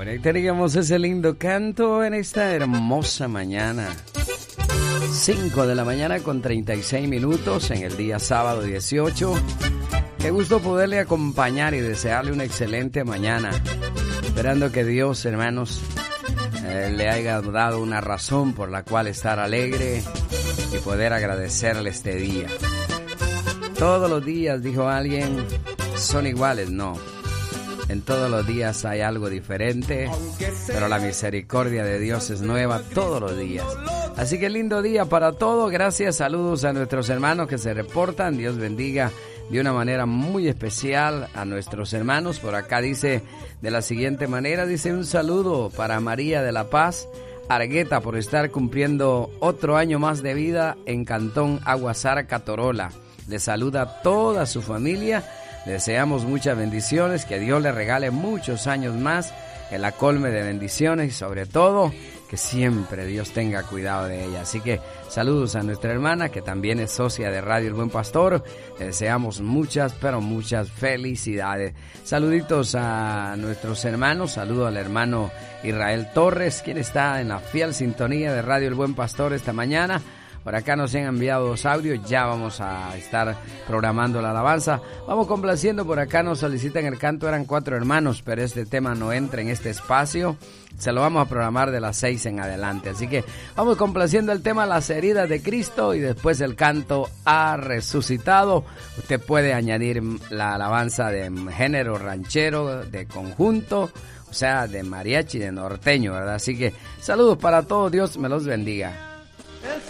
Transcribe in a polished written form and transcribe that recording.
Bueno, y teníamos ese lindo canto en esta hermosa mañana. 5 de la mañana con 36 minutos en el día sábado 18. Qué gusto poderle acompañar y desearle una excelente mañana. Esperando que Dios, hermanos, le haya dado una razón por la cual estar alegre y poder agradecerle este día. Todos los días, dijo alguien, son iguales. No. En todos los días hay algo diferente, pero la misericordia de Dios es nueva todos los días. Así que lindo día para todos. Gracias, saludos a nuestros hermanos que se reportan. Dios bendiga de una manera muy especial a nuestros hermanos. Por acá dice de la siguiente manera, dice un saludo para María de la Paz Argueta por estar cumpliendo otro año más de vida en Cantón Aguasarca, Torola. Le saluda a toda su familia. Deseamos muchas bendiciones, que Dios le regale muchos años más, que la colme de bendiciones y sobre todo que siempre Dios tenga cuidado de ella. Así que saludos a nuestra hermana que también es socia de Radio El Buen Pastor. Le deseamos muchas, pero muchas felicidades. Saluditos a nuestros hermanos. Saludo al hermano Israel Torres, quien está en la fiel sintonía de Radio El Buen Pastor esta mañana. Por acá nos han enviado 2 audios, ya vamos a estar programando la alabanza. Vamos complaciendo, por acá nos solicitan el canto, eran 4 hermanos, pero este tema no entra en este espacio. Se lo vamos a programar de las 6 en adelante. Así que vamos complaciendo el tema Las heridas de Cristo y después el canto Ha resucitado. Usted puede añadir la alabanza de género ranchero, de conjunto, o sea, de mariachi, de norteño, ¿verdad? Así que saludos para todos, Dios me los bendiga.